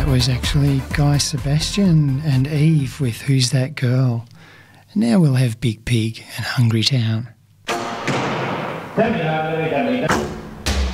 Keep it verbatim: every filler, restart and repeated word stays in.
was actually Guy Sebastian and Eve with Who's That Girl. And now we'll have Big Pig and Hungry Town.